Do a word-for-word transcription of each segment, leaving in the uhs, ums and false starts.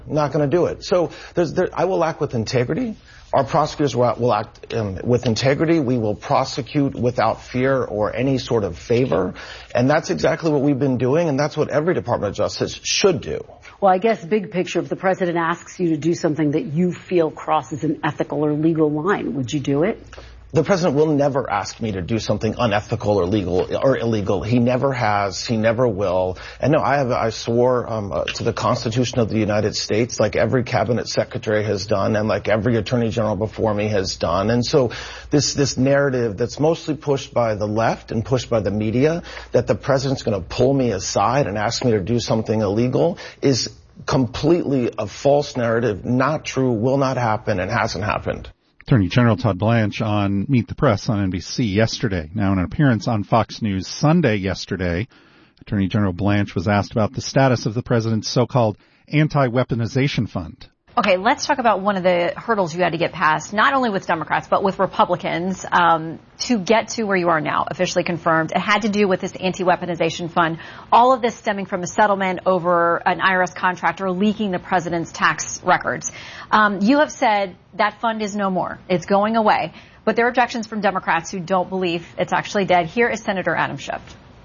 Not going to do it. So there's, there, I will act with integrity. Our prosecutors will, will act um, with integrity. We will prosecute without fear or any sort of favor. And that's exactly what we've been doing, and that's what every Department of Justice should do. Well, I guess big picture, if the president asks you to do something that you feel crosses an ethical or legal line, would you do it? The president will never ask me to do something unethical or legal or illegal. He never has. He never will. And no, I have. I swore um, uh, to the Constitution of the United States, like every cabinet secretary has done, and like every attorney general before me has done. And so, this this narrative that's mostly pushed by the left and pushed by the media, that the president's going to pull me aside and ask me to do something illegal, is completely a false narrative, not true, will not happen, and hasn't happened. Attorney General Todd Blanche on Meet the Press on N B C yesterday. Now, in an appearance on Fox News Sunday yesterday, Attorney General Blanche was asked about the status of the president's so-called anti-weaponization fund. Okay, let's talk about one of the hurdles you had to get past, not only with Democrats, but with Republicans, um, to get to where you are now, officially confirmed. It had to do with this anti-weaponization fund. All of this stemming from a settlement over an I R S contractor leaking the president's tax records. Um, you have said that fund is no more. It's going away. But there are objections from Democrats who don't believe it's actually dead. Here is Senator Adam Schiff.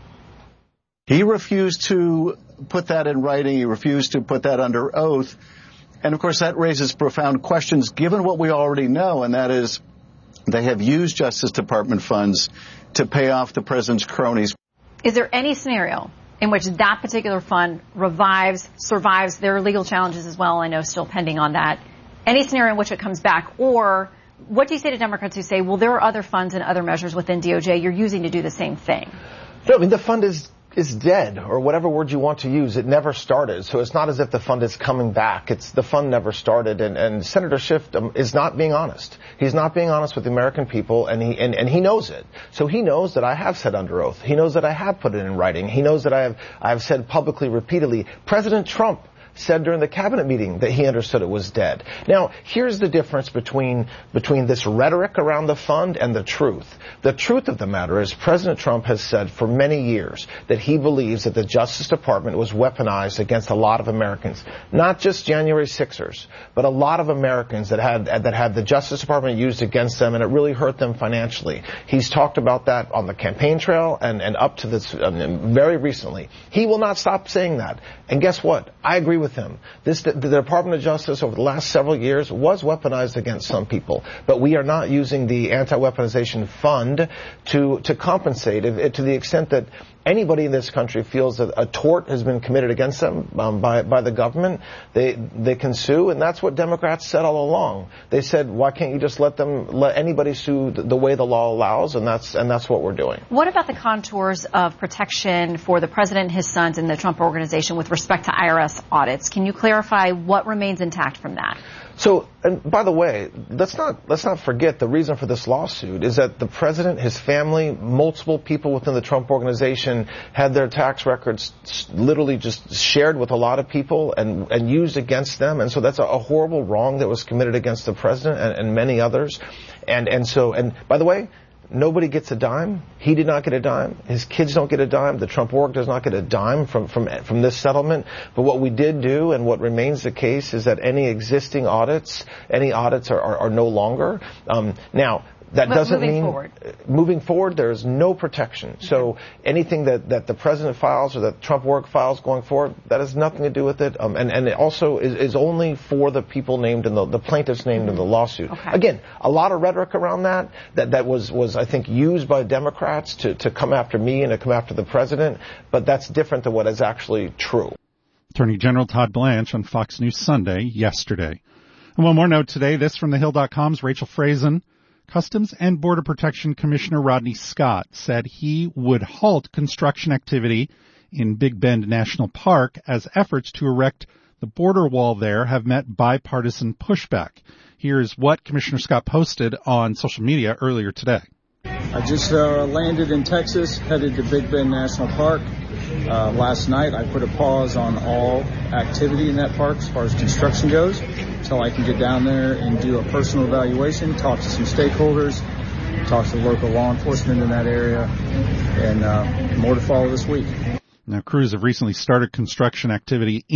He refused to put that in writing. He refused to put that under oath. And, of course, that raises profound questions, given what we already know, and that is they have used Justice Department funds to pay off the president's cronies. Is there any scenario in which that particular fund revives, survives? There are legal challenges as well, I know, still pending on that. Any scenario in which it comes back? Or what do you say to Democrats who say, well, there are other funds and other measures within D O J you're using to do the same thing? No, I mean, the fund is is dead, or whatever word you want to use. It never started. So it's not as if the fund is coming back. It's the fund never started. And, and Senator Schiff um, is not being honest. He's not being honest with the American people, and he and, and he knows it. So he knows that I have said under oath. He knows that I have put it in writing. He knows that I have I have said publicly, repeatedly. President Trump said during the cabinet meeting that he understood it was dead. Now, here's the difference between between this rhetoric around the fund and the truth. The truth of the matter is President Trump has said for many years that he believes that the Justice Department was weaponized against a lot of Americans, not just January sixers, but a lot of Americans that had that had the Justice Department used against them, and it really hurt them financially. He's talked about that on the campaign trail and, and up to this um, very recently. He will not stop saying that. And guess what? I agree with him. This, the, the Department of Justice over the last several years was weaponized against some people, but we are not using the anti-weaponization fund to to compensate it, to the extent that anybody in this country feels that a tort has been committed against them um, by by the government, they they can sue, and that's what Democrats said all along. They said, why can't you just let them let anybody sue the, the way the law allows, and that's and that's what we're doing. What about the contours of protection for the president, his sons, and the Trump Organization with respect to I R S audits? Can you clarify what remains intact from that? So, and by the way, let's not let's not forget the reason for this lawsuit is that the president, his family, multiple people within the Trump Organization had their tax records literally just shared with a lot of people and and used against them, and so that's a, a horrible wrong that was committed against the president and, and many others, and and so and by the way, nobody gets a dime. He did not get a dime. His kids don't get a dime. The Trump org does not get a dime from, from, from this settlement. But what we did do, and what remains the case, is that any existing audits, any audits are, are, are no longer. Um, now, that but doesn't moving mean forward. moving forward there is no protection. Okay. So anything that, that the president files or that Trump work files going forward, that has nothing to do with it. Um, and, and it also is, is only for the people named in the, the plaintiffs named mm-hmm. in the lawsuit. Okay. Again, a lot of rhetoric around that, that, that was, was, I think, used by Democrats to, to come after me and to come after the president. But that's different than what is actually true. Attorney General Todd Blanche on Fox News Sunday yesterday. And one more note today, this from the Hill dot com's Rachel Frazen. Customs and Border Protection Commissioner Rodney Scott said he would halt construction activity in Big Bend National Park as efforts to erect the border wall there have met bipartisan pushback. Here's what Commissioner Scott posted on social media earlier today. I just uh, landed in Texas, headed to Big Bend National Park. Uh, last night, I put a pause on all activity in that park as far as construction goes, so I can get down there and do a personal evaluation, talk to some stakeholders, talk to local law enforcement in that area, and uh, more to follow this week. Now, crews have recently started construction activity in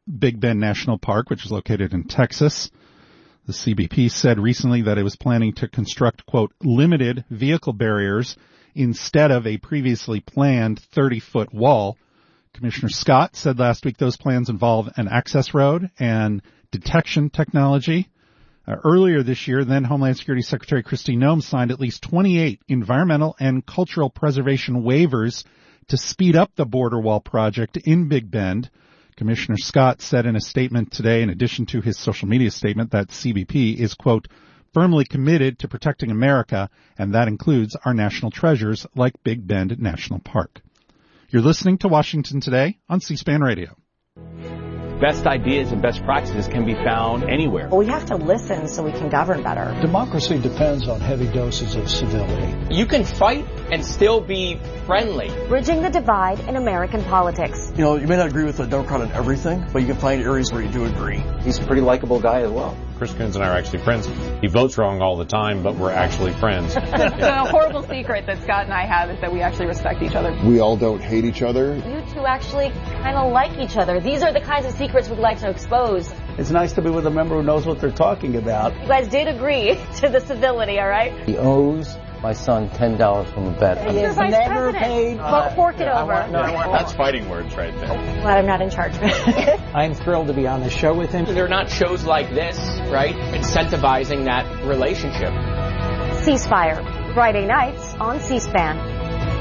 Big Bend National Park, which is located in Texas. The C B P said recently that it was planning to construct, quote, limited vehicle barriers instead of a previously planned thirty-foot wall. Commissioner Scott said last week those plans involve an access road and detection technology. Uh, earlier this year, then Homeland Security Secretary Kristi Noem signed at least twenty-eight environmental and cultural preservation waivers to speed up the border wall project in Big Bend. Commissioner Scott said in a statement today, in addition to his social media statement, that C B P is, quote, firmly committed to protecting America, and that includes our national treasures like Big Bend National Park. You're listening to Washington Today on C-SPAN Radio. Best ideas and best practices can be found anywhere. Well, we have to listen so we can govern better. Democracy depends on heavy doses of civility. You can fight and still be friendly. Bridging the divide in American politics. You know, you may not agree with a Democrat on everything, but you can find areas where you do agree. He's a pretty likable guy as well. Chris Coons and I are actually friends. He votes wrong all the time, but we're actually friends. The horrible secret that Scott and I have is that we actually respect each other. We all don't hate each other. You two actually kind of like each other. These are the kinds of secrets we'd like to expose. It's nice to be with a member who knows what they're talking about. You guys did agree to the civility, all right? He owes my son ten dollars from a bet. He is never paid. Well, fork it over. Want, no, That's fighting words right there. Glad I'm not in charge. I'm thrilled to be on the show with him. They're not shows like this, right? Incentivizing that relationship. Ceasefire, Friday nights on C-SPAN.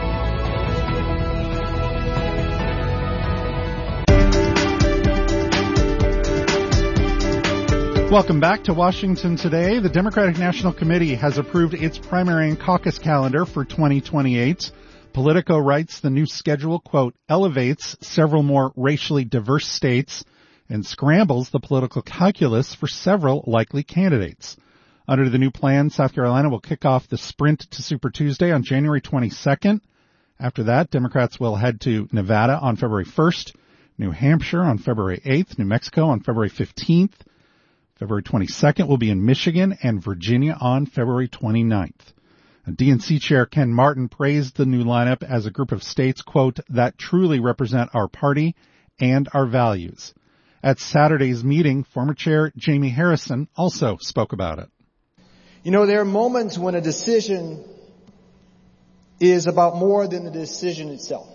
Welcome back to Washington Today. The Democratic National Committee has approved its primary and caucus calendar for twenty twenty-eight. Politico writes the new schedule, quote, elevates several more racially diverse states and scrambles the political calculus for several likely candidates. Under the new plan, South Carolina will kick off the sprint to Super Tuesday on January twenty-second. After that, Democrats will head to Nevada on February first, New Hampshire on February eighth, New Mexico on February fifteenth. February twenty-second will be in Michigan and Virginia on February twenty-ninth. D N C Chair Ken Martin praised the new lineup as a group of states, quote, that truly represent our party and our values. At Saturday's meeting, former Chair Jamie Harrison also spoke about it. You know, there are moments when a decision is about more than the decision itself.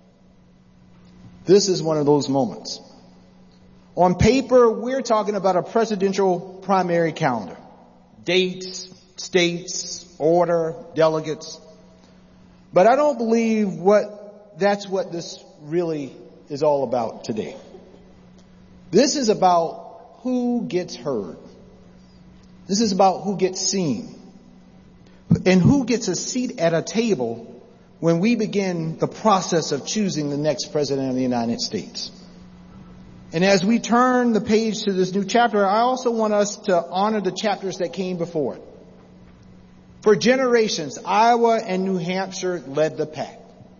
This is one of those moments. On paper, we're talking about a presidential primary calendar. Dates, states, order, delegates. But I don't believe what that's what this really is all about today. This is about who gets heard. This is about who gets seen. And who gets a seat at a table when we begin the process of choosing the next president of the United States. And as we turn the page to this new chapter, I also want us to honor the chapters that came before it. For generations, Iowa and New Hampshire led the pack.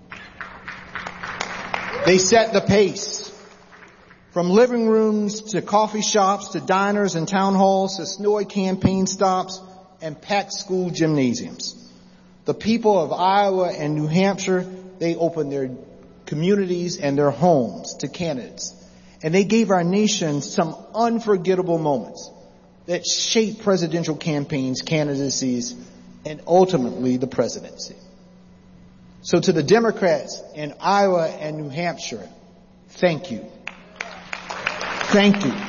They set the pace. From living rooms to coffee shops to diners and town halls to snowy campaign stops and packed school gymnasiums. The people of Iowa and New Hampshire, they opened their communities and their homes to candidates. And they gave our nation some unforgettable moments that shaped presidential campaigns, candidacies, and ultimately the presidency. So to the Democrats in Iowa and New Hampshire, thank you. Thank you.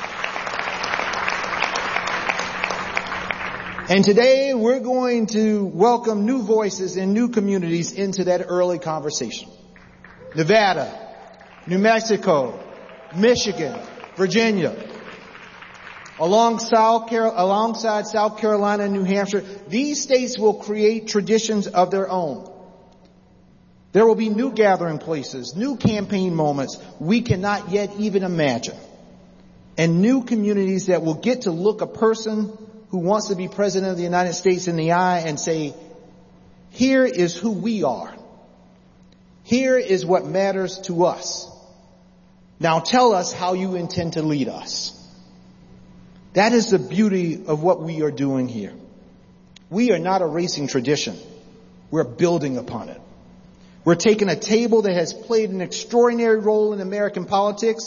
And today we're going to welcome new voices and new communities into that early conversation. Nevada, New Mexico, Michigan, Virginia, along South Car- alongside South Carolina and New Hampshire, these states will create traditions of their own. There will be new gathering places, new campaign moments we cannot yet even imagine, and new communities that will get to look a person who wants to be president of the United States in the eye and say, here is who we are. Here is what matters to us. Now tell us how you intend to lead us. That is the beauty of what we are doing here. We are not erasing tradition. We're building upon it. We're taking a table that has played an extraordinary role in American politics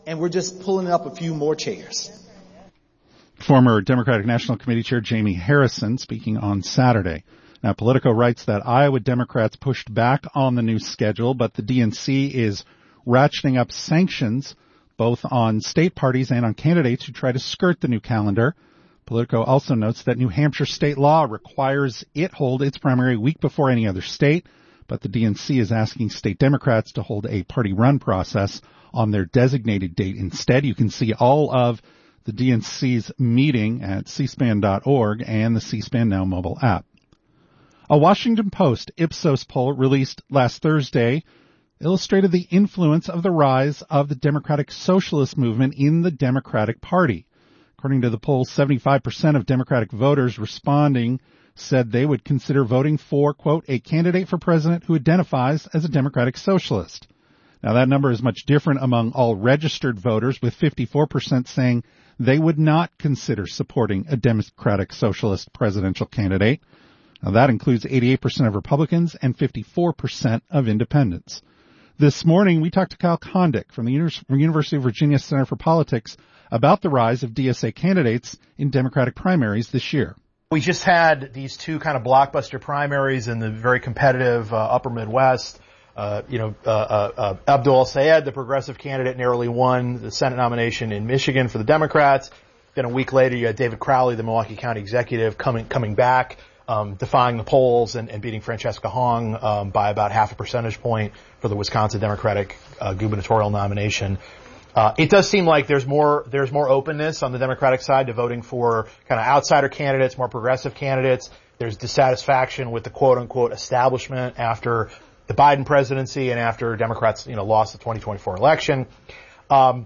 and we're just pulling up a few more chairs. Former Democratic National Committee Chair Jamie Harrison speaking on Saturday. Now, Politico writes that Iowa Democrats pushed back on the new schedule, but the D N C is ratcheting up sanctions both on state parties and on candidates who try to skirt the new calendar. Politico also notes that New Hampshire state law requires it hold its primary a week before any other state, but the D N C is asking state Democrats to hold a party-run process on their designated date instead. You can see all of the D N C's meeting at c span dot org and the C-SPAN Now mobile app. A Washington Post Ipsos poll released last Thursday illustrated the influence of the rise of the Democratic Socialist movement in the Democratic Party. According to the poll, seventy-five percent of Democratic voters responding said they would consider voting for, quote, a candidate for president who identifies as a Democratic Socialist. Now, that number is much different among all registered voters, with fifty-four percent saying they would not consider supporting a Democratic Socialist presidential candidate. Now, that includes eighty-eight percent of Republicans and fifty-four percent of independents. This morning, we talked to Kyle Kondik from the University of Virginia Center for Politics about the rise of D S A candidates in Democratic primaries this year. We just had these two kind of blockbuster primaries in the very competitive uh, upper Midwest. Uh, you know, uh, uh, uh, Abdul El-Sayed, the progressive candidate, narrowly won the Senate nomination in Michigan for the Democrats. Then a week later, you had David Crowley, the Milwaukee County executive, coming coming back, um, defying the polls and, and beating Francesca Hong um, by about half a percentage point for the Wisconsin Democratic uh, gubernatorial nomination. Uh, it does seem like there's more there's more openness on the Democratic side to voting for kind of outsider candidates, more progressive candidates. There's dissatisfaction with the quote-unquote establishment after the Biden presidency and after Democrats, you know, lost the twenty twenty-four election. Um,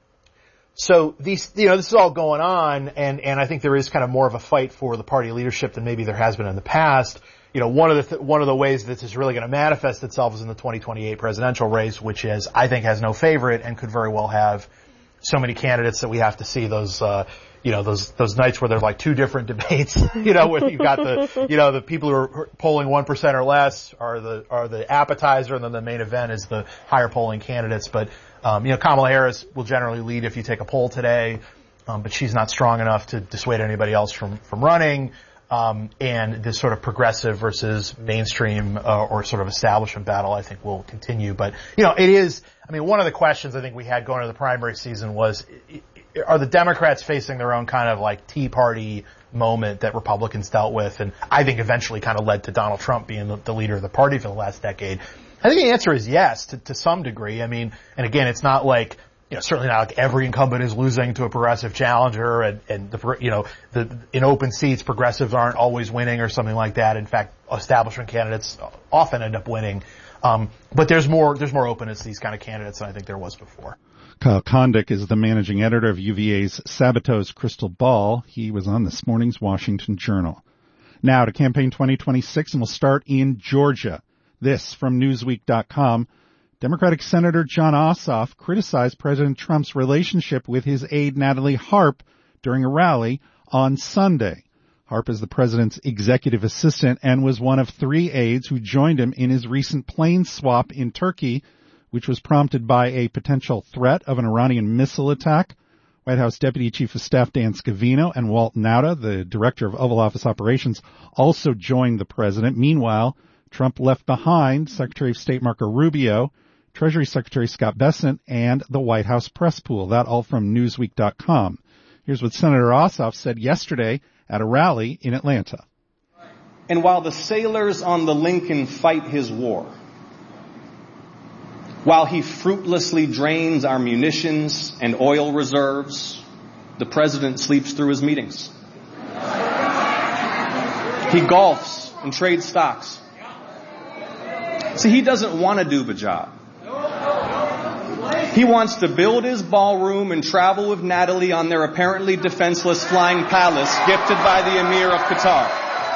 so these, you know, this is all going on, and, and I think there is kind of more of a fight for the party leadership than maybe there has been in the past. You know, one of the, th- one of the ways that this is really going to manifest itself is in the twenty twenty-eight presidential race, which is, I think, has no favorite and could very well have so many candidates that we have to see those, uh, you know, those, those nights where there's like two different debates, you know, where you've got the, you know, the people who are polling one percent or less are the, are the appetizer, and then the main event is the higher polling candidates. But, um, you know, Kamala Harris will generally lead if you take a poll today, um, but she's not strong enough to dissuade anybody else from, from running. Um, and this sort of progressive versus mainstream, uh, or sort of establishment battle, I think, will continue. But, you know, it is, I mean, one of the questions I think we had going into the primary season was, are the Democrats facing their own kind of like Tea Party moment that Republicans dealt with, and I think eventually kind of led to Donald Trump being the, the leader of the party for the last decade? I think the answer is yes, to, to some degree. I mean, and again, it's not like, you know, certainly not like every incumbent is losing to a progressive challenger, and, and the, you know, the, in open seats, progressives aren't always winning or something like that. In fact, establishment candidates often end up winning. Um, but there's more, there's more openness to these kind of candidates than I think there was before. Kyle Kondik is the managing editor of U V A's Sabatos Crystal Ball. He was on this morning's Washington Journal. Now to Campaign twenty twenty-six, and we'll start in Georgia. This from Newsweek dot com. Democratic Senator Jon Ossoff criticized President Trump's relationship with his aide Natalie Harp during a rally on Sunday. Harp is the president's executive assistant and was one of three aides who joined him in his recent plane swap in Turkey, which was prompted by a potential threat of an Iranian missile attack. White House Deputy Chief of Staff Dan Scavino and Walt Nauta, the director of Oval Office Operations, also joined the president. Meanwhile, Trump left behind Secretary of State Marco Rubio, Treasury Secretary Scott Bessent, and the White House press pool. That all from Newsweek dot com. Here's what Senator Ossoff said yesterday at a rally in Atlanta. And while the sailors on the Lincoln fight his war, while he fruitlessly drains our munitions and oil reserves, the president sleeps through his meetings. He golfs and trades stocks. See, he doesn't want to do the job. He wants to build his ballroom and travel with Natalie on their apparently defenseless flying palace gifted by the Emir of Qatar.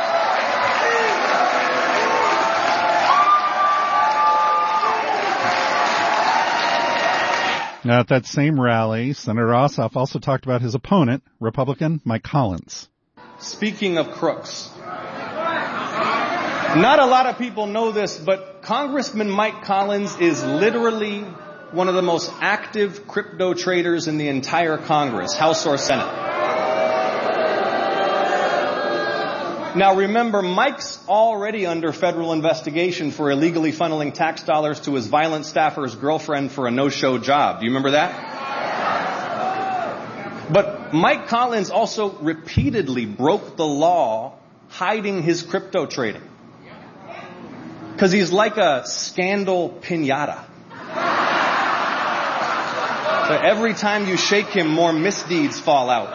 Now, at that same rally, Senator Ossoff also talked about his opponent, Republican Mike Collins. Speaking of crooks, not a lot of people know this, but Congressman Mike Collins is literally one of the most active crypto traders in the entire Congress, House or Senate. Now remember, Mike's already under federal investigation for illegally funneling tax dollars to his violent staffer's girlfriend for a no-show job. Do you remember that? But Mike Collins also repeatedly broke the law hiding his crypto trading. Because he's like a scandal piñata. So every time you shake him, more misdeeds fall out.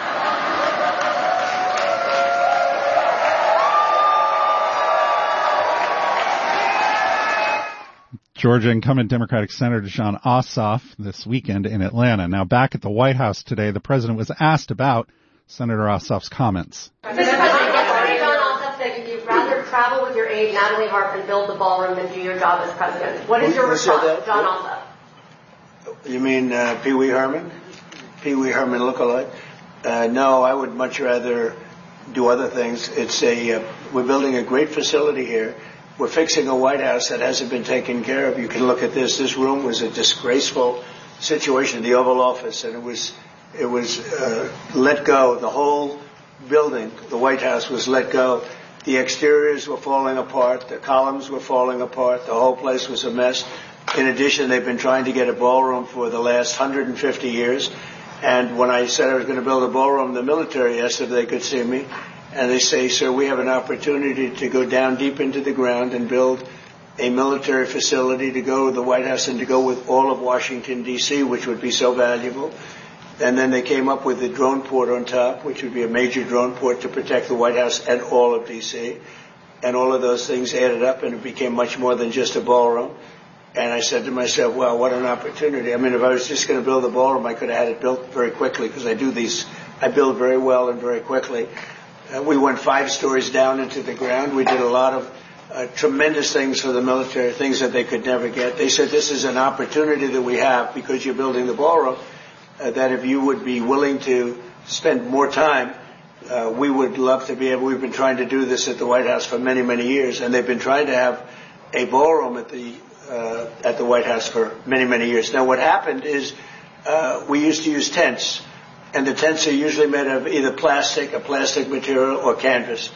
Georgia incumbent Democratic Senator Jon Ossoff this weekend in Atlanta. Now back at the White House today, the president was asked about Senator Ossoff's comments. Mister President, yesterday Jon Ossoff said you'd rather travel with your aide, Natalie Harp, and build the ballroom than do your job as president. What is your response, Jon Ossoff? You mean uh, Pee Wee Herman? Pee Wee Herman lookalike? Uh, no, I would much rather do other things. It's a uh, we're building a great facility here. We're fixing a White House that hasn't been taken care of. You can look at this. This room was a disgraceful situation, the Oval Office, and it was it was uh, let go. The whole building, the White House, was let go. The exteriors were falling apart. The columns were falling apart. The whole place was a mess. In addition, they've been trying to get a ballroom for the last one hundred fifty years. And when I said I was going to build a ballroom, the military asked if they could see me. And they say, sir, we have an opportunity to go down deep into the ground and build a military facility to go to the White House and to go with all of Washington, D C, which would be so valuable. And then they came up with the drone port on top, which would be a major drone port to protect the White House and all of D C. And all of those things added up, and it became much more than just a ballroom. And I said to myself, well, what an opportunity. I mean, if I was just going to build a ballroom, I could have had it built very quickly, because I do these, I build very well and very quickly. Uh, we went five stories down into the ground. We did a lot of uh, tremendous things for the military, things that they could never get. They said this is an opportunity that we have because you're building the ballroom, uh, that if you would be willing to spend more time, uh, we would love to be able, we've been trying to do this at the White House for many, many years, and they've been trying to have a ballroom at the uh, at the White House for many, many years. Now what happened is uh, we used to use tents. And the tents are usually made of either plastic, a plastic material, or canvas.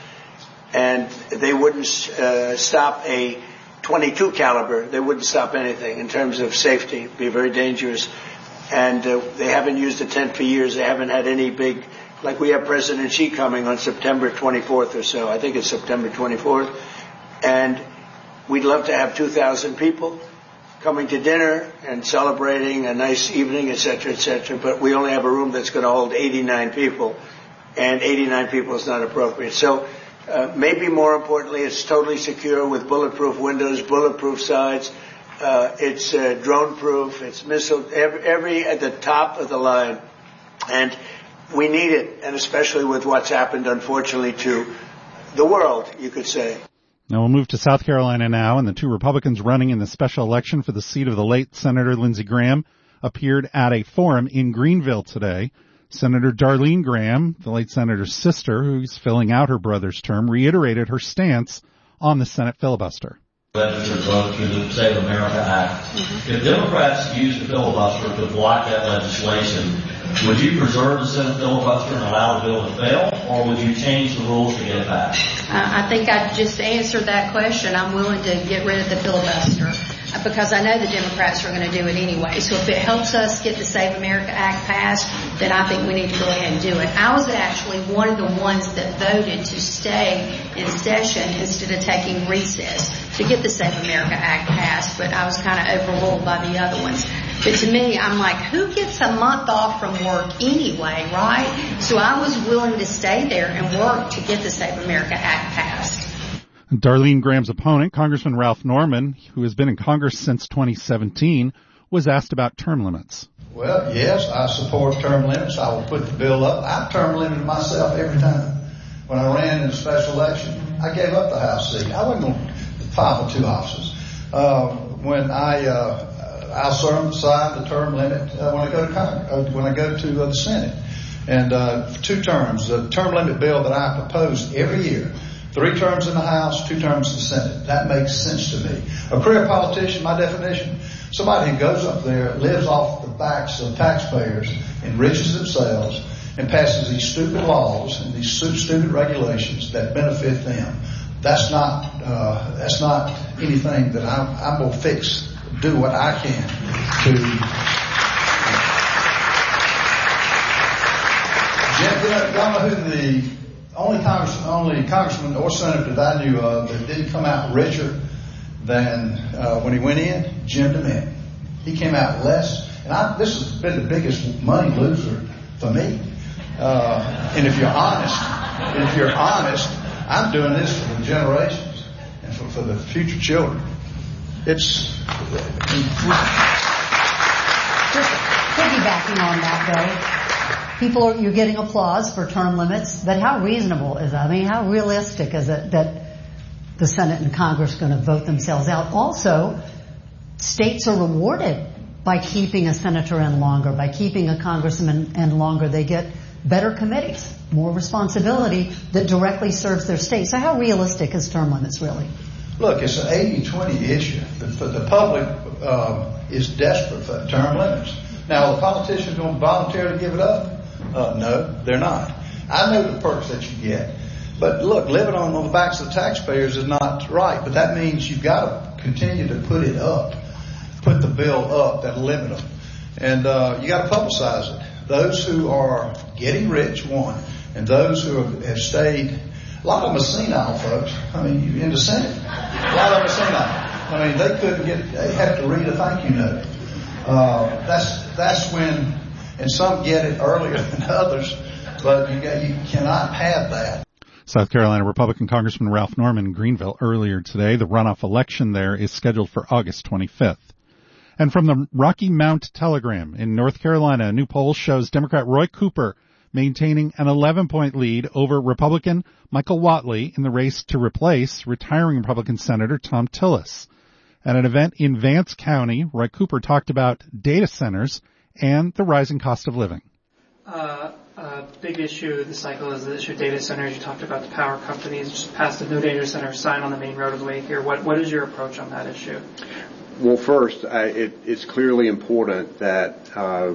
And they wouldn't uh, stop a twenty-two caliber. They wouldn't stop anything in terms of safety. It'd be very dangerous. And uh, they haven't used a tent for years. They haven't had any big, like we have President Xi coming on September twenty-fourth or so. I think it's September twenty-fourth. And we'd love to have two thousand people coming to dinner and celebrating a nice evening, et cetera, et cetera. But we only have a room that's going to hold eighty-nine people, and eighty-nine people is not appropriate. So uh, maybe more importantly, it's totally secure with bulletproof windows, bulletproof sides. Uh, it's uh, drone-proof. It's missile, every, every at the top of the line. And we need it, and especially with what's happened, unfortunately, to the world, you could say. Now we'll move to South Carolina now, and the two Republicans running in the special election for the seat of the late Senator Lindsey Graham appeared at a forum in Greenville today. Senator Darlene Graham, the late senator's sister, who's filling out her brother's term, reiterated her stance on the Senate filibuster. Legislature vote through the Save America Act. Mm-hmm. If Democrats use the filibuster to block that legislation, would you preserve the Senate filibuster and allow the bill to fail, or would you change the rules to get it passed? Uh, I think I just answered that question. I'm willing to get rid of the filibuster because I know the Democrats are going to do it anyway. So if it helps us get the Save America Act passed, then I think we need to go ahead and do it. I was actually one of the ones that voted to stay in session instead of taking recess to get the Save America Act passed, but I was kind of overruled by the other ones. But to me, I'm like, who gets a month off from work anyway, right? So I was willing to stay there and work to get the Save America Act passed. Darlene Graham's opponent, Congressman Ralph Norman, who has been in Congress since twenty seventeen, was asked about term limits. Well, yes, I support term limits. I will put the bill up. I've term limited myself every time. When I ran in a special election, I gave up the House seat. I wasn't going to file for two offices. Uh, when I, uh, I'll serve sign the term limit uh, when I go to Congress, uh, when I go to uh, the Senate. And uh, two terms, the term limit bill that I propose every year. Three terms in the House, two terms in the Senate. That makes sense to me. A career politician, my definition, Somebody who goes up there, lives off the backs of taxpayers, enriches themselves, and passes these stupid laws and these stupid regulations that benefit them. That's not uh, that's not anything that I'm, I'm going to fix. Do what I can to. Jim, y'all know who the only congressman, only congressman or senator that I knew of that didn't come out richer than uh, when he went in? Jim DeMint. He came out less, and I, this has been the biggest money loser for me. Uh, and if you're honest, if you're honest, I'm doing this for the generations and for, for the future children. It's just piggybacking on that, though. People are you're getting applause for term limits, but how reasonable is that? I mean, how realistic is it that the Senate and Congress are going to vote themselves out? Also, states are rewarded by keeping a senator in longer, by keeping a congressman in longer. They get better committees, more responsibility that directly serves their state. So how realistic is term limits really? Look, it's an eighty twenty issue. The, the public um, is desperate for term limits. Now, are the politicians going to volunteer to give it up? Uh, no, they're not. I know the perks that you get. But look, living on, on the backs of the taxpayers is not right. But that means you've got to continue to put it up, put the bill up that'll limit them. And uh, you got to publicize it. Those who are getting rich, one, and those who have, have stayed. A lot of them are senile, folks. I mean, in the Senate, a lot of them are senile. I mean, they couldn't get, they have to read a thank you note. Uh, that's, that's when, and some get it earlier than others, but you got, you cannot have that. South Carolina Republican Congressman Ralph Norman in Greenville earlier today. The runoff election there is scheduled for August twenty-fifth. And from the Rocky Mount Telegram in North Carolina, a new poll shows Democrat Roy Cooper maintaining an eleven-point lead over Republican Michael Whatley in the race to replace retiring Republican Senator Thom Tillis. At an event in Vance County, Roy Cooper talked about data centers and the rising cost of living. Uh, a big issue this cycle is the issue of data centers. You talked about the power companies just passed a no data center sign on the main roadway here. What What is your approach on that issue? Well, first, uh, it, it's clearly important that uh,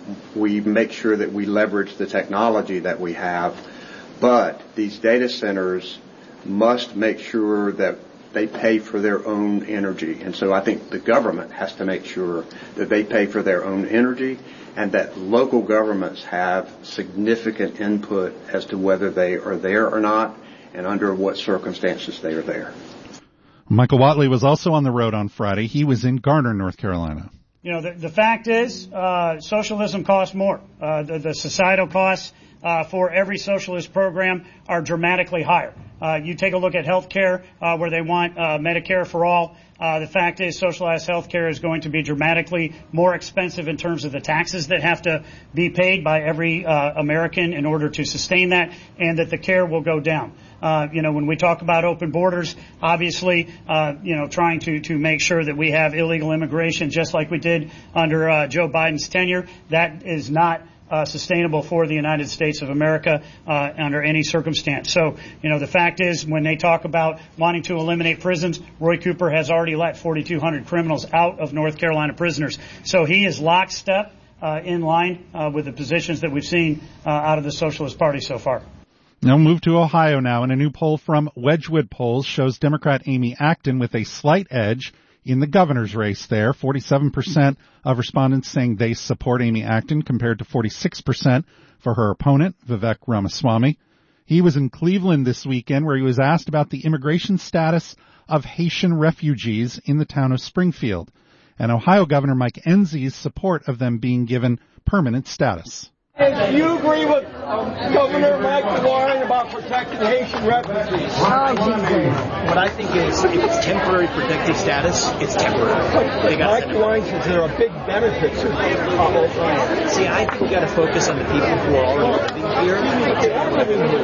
we make sure that we leverage the technology that we have, but these data centers must make sure that they pay for their own energy. And so I think the government has to make sure that they pay for their own energy and that local governments have significant input as to whether they are there or not and under what circumstances they are there. Michael Whatley was also on the road on Friday. He was in Garner, North Carolina. You know, the, the fact is, uh, socialism costs more. Uh, the, the societal costs uh, for every socialist program are dramatically higher. Uh, you take a look at health care, uh, where they want uh, Medicare for all. Uh, the fact is, socialized health care is going to be dramatically more expensive in terms of the taxes that have to be paid by every uh, American in order to sustain that, and that the care will go down. Uh, you know, when we talk about open borders, obviously, uh, you know, trying to, to make sure that we have illegal immigration just like we did under uh, Joe Biden's tenure, that is not uh, sustainable for the United States of America uh, under any circumstance. So, you know, the fact is, when they talk about wanting to eliminate prisons, Roy Cooper has already let forty-two hundred criminals out of North Carolina prisoners. So he is lockstep uh, in line uh, with the positions that we've seen uh, out of the Socialist Party so far. Now move to Ohio now, and a new poll from Wedgwood Polls shows Democrat Amy Acton with a slight edge in the governor's race there. forty-seven percent of respondents saying they support Amy Acton compared to forty-six percent for her opponent, Vivek Ramaswamy. He was in Cleveland this weekend where he was asked about the immigration status of Haitian refugees in the town of Springfield, and Ohio Governor Mike Enzie's support of them being given permanent status. Do you agree with um, Governor Mike DeWine about protecting Haitian refugees? What I think is, if it's temporary protected status, it's temporary. They got Mike DeWine says there are big benefits to it. See, I think we got to focus on the people who are already living here. Yeah,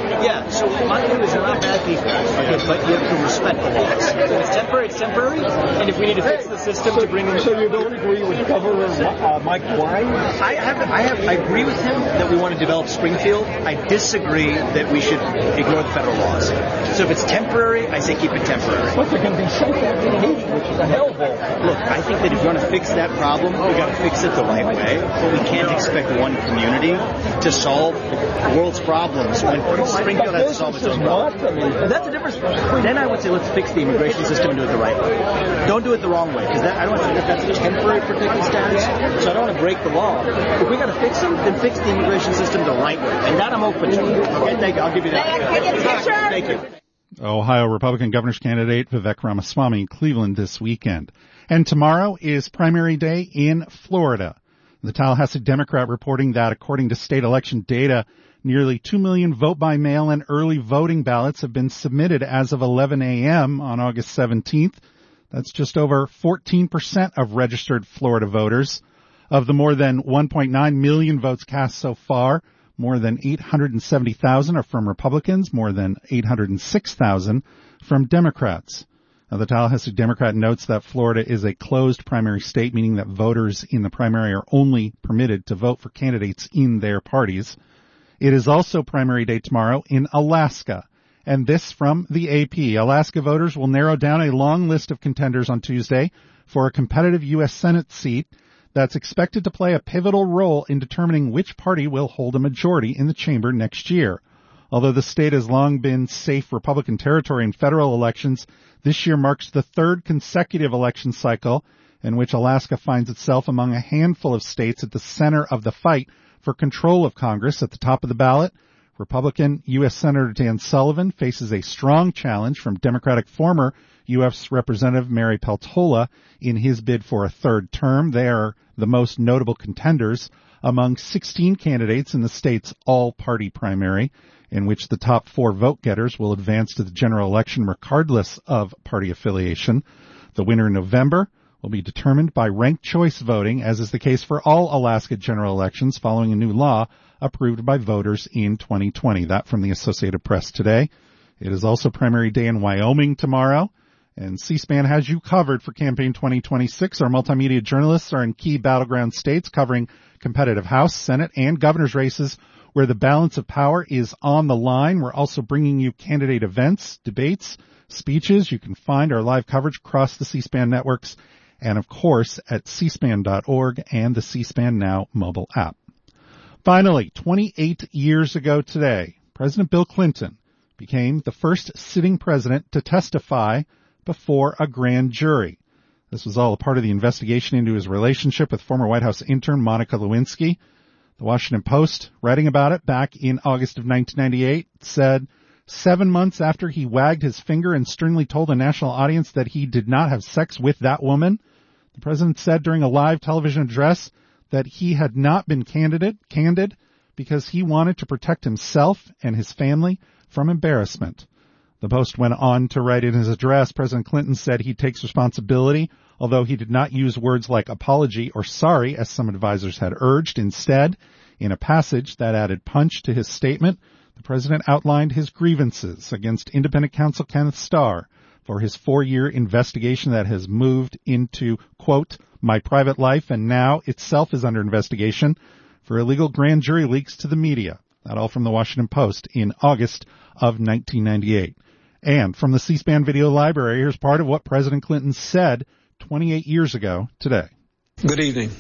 So my view is they're not bad people, okay, but you have to respect the laws. So if it's temporary, it's temporary, and if we need to fix the system to bring them... So you don't agree with Governor uh, Mike Wine? I have, I have, I agree with him that we want to develop Springfield. I disagree that we should ignore the federal laws. So if it's temporary, I say keep it temporary. But there can be something which is a hellhole. Look, I think that if you're going to fix that problem, we got to fix it the right way. But we can't expect one community to solve the world's problems when Springfield has to solve its own problems. That's the difference. Then I would say let's fix the immigration system and do it the right way. Don't do it the wrong way, because I don't think that that's temporary protected status. So I don't want to break the law. If we got to fix them, then fix the immigration system the right way, and that I'm open to. Okay, thank you. I'll give you that. Can I get a picture? Thank you. Ohio Republican governor's candidate Vivek Ramaswamy in Cleveland this weekend. And tomorrow is primary day in Florida. The Tallahassee Democrat reporting that according to state election data, nearly two million vote-by-mail and early voting ballots have been submitted as of eleven a.m. on August seventeenth. That's just over fourteen percent of registered Florida voters. Of the more than one point nine million votes cast so far, more than eight hundred seventy thousand are from Republicans, more than eight hundred six thousand from Democrats. Now, the Tallahassee Democrat notes that Florida is a closed primary state, meaning that voters in the primary are only permitted to vote for candidates in their parties. It is also primary day tomorrow in Alaska. And this from the A P. Alaska voters will narrow down a long list of contenders on Tuesday for a competitive U S Senate seat that's expected to play a pivotal role in determining which party will hold a majority in the chamber next year. Although the state has long been safe Republican territory in federal elections, this year marks the third consecutive election cycle in which Alaska finds itself among a handful of states at the center of the fight for control of Congress. At the top of the ballot, Republican U S Senator Dan Sullivan faces a strong challenge from Democratic former U S Representative Mary Peltola in his bid for a third term. They are the most notable contenders among sixteen candidates in the state's all-party primary, in which the top four vote-getters will advance to the general election regardless of party affiliation. The winner in November will be determined by ranked choice voting, as is the case for all Alaska general elections following a new law approved by voters in twenty twenty. That from the Associated Press today. It is also primary day in Wyoming tomorrow, and C-SPAN has you covered for campaign twenty twenty-six. Our multimedia journalists are in key battleground states covering competitive House, Senate, and governor's races where the balance of power is on the line. We're also bringing you candidate events, debates, speeches. You can find our live coverage across the C-SPAN networks and, of course, at c span dot org and the C-SPAN Now mobile app. Finally, twenty-eight years ago today, President Bill Clinton became the first sitting president to testify before a grand jury. This was all a part of the investigation into his relationship with former White House intern Monica Lewinsky. The Washington Post, writing about it back in August of nineteen ninety-eight, said, seven months after he wagged his finger and sternly told a national audience that he did not have sex with that woman, the president said during a live television address that he had not been candid, candid because he wanted to protect himself and his family from embarrassment. The Post went on to write in his address, President Clinton said he takes responsibility, although he did not use words like apology or sorry, as some advisors had urged. Instead, in a passage that added punch to his statement, the president outlined his grievances against independent counsel Kenneth Starr for his four-year investigation that has moved into, quote, my private life and now itself is under investigation for illegal grand jury leaks to the media. That all from the Washington Post in August of nineteen ninety-eight. And from the C-SPAN video library, here's part of what President Clinton said twenty-eight years ago today. Good evening.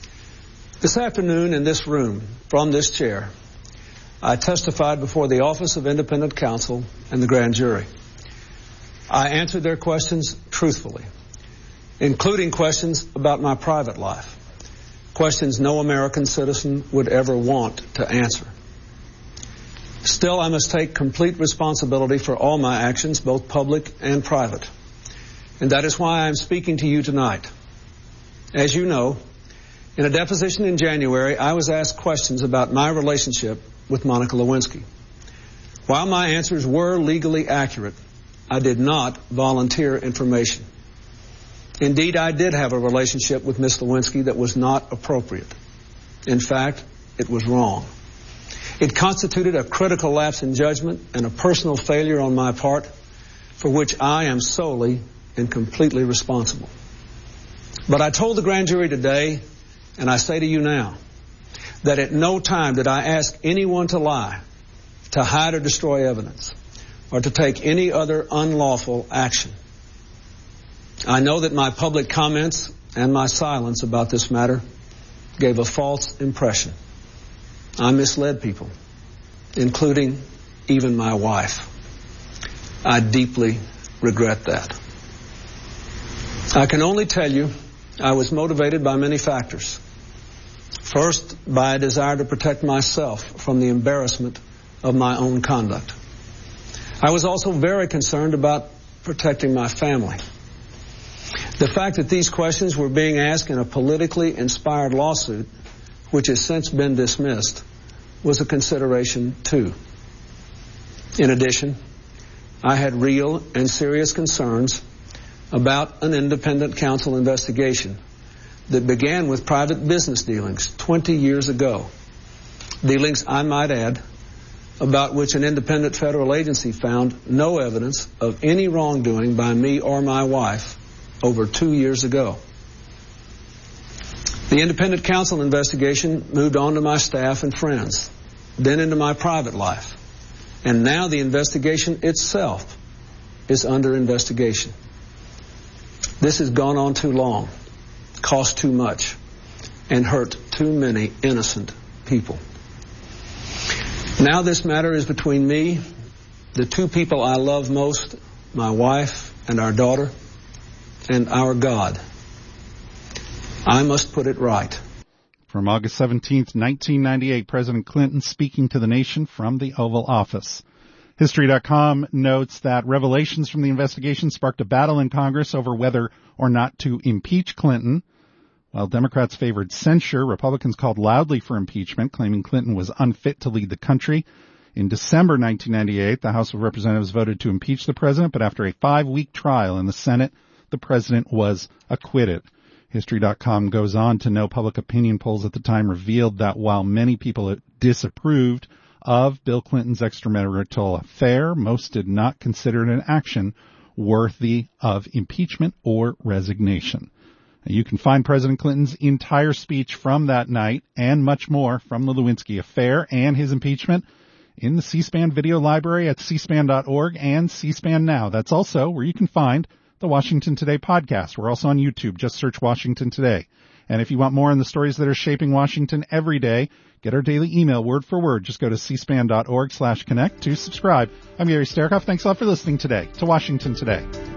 This afternoon in this room, from this chair, I testified before the Office of Independent Counsel and the grand jury. I answered their questions truthfully, including questions about my private life, questions no American citizen would ever want to answer. Still, I must take complete responsibility for all my actions, both public and private. And that is why I am speaking to you tonight. As you know, in a deposition in January, I was asked questions about my relationship with Monica Lewinsky. While my answers were legally accurate, I did not volunteer information. Indeed, I did have a relationship with Miss Lewinsky that was not appropriate. In fact, it was wrong. It constituted a critical lapse in judgment and a personal failure on my part for which I am solely and completely responsible. But I told the grand jury today, and I say to you now, that at no time did I ask anyone to lie, to hide or destroy evidence, or to take any other unlawful action. I know that my public comments and my silence about this matter gave a false impression. I misled people, including even my wife. I deeply regret that. I can only tell you I was motivated by many factors. First, by a desire to protect myself from the embarrassment of my own conduct. I was also very concerned about protecting my family. The fact that these questions were being asked in a politically inspired lawsuit, which has since been dismissed, was a consideration too. In addition, I had real and serious concerns about an independent counsel investigation that began with private business dealings twenty years ago. Dealings, I might add, about which an independent federal agency found no evidence of any wrongdoing by me or my wife over two years ago. The independent counsel investigation moved on to my staff and friends, then into my private life, and now the investigation itself is under investigation. This has gone on too long, cost too much, and hurt too many innocent people. Now this matter is between me, the two people I love most, my wife and our daughter, and our God. I must put it right. From August seventeenth, nineteen ninety-eight, President Clinton speaking to the nation from the Oval Office. History dot com notes that revelations from the investigation sparked a battle in Congress over whether or not to impeach Clinton. While Democrats favored censure, Republicans called loudly for impeachment, claiming Clinton was unfit to lead the country. In December nineteen ninety-eight, the House of Representatives voted to impeach the president, but after a five-week trial in the Senate, the president was acquitted. History dot com goes on to note public opinion polls at the time revealed that while many people disapproved of Bill Clinton's extramarital affair, most did not consider it an action worthy of impeachment or resignation. You can find President Clinton's entire speech from that night and much more from the Lewinsky affair and his impeachment in the C-SPAN video library at c span dot org and C-SPAN Now. That's also where you can find the Washington Today podcast. We're also on YouTube. Just search Washington Today. And if you want more on the stories that are shaping Washington every day, get our daily email word for word. Just go to c span dot org slash connect to subscribe. I'm Gary Sterkoff. Thanks a lot for listening today to Washington Today.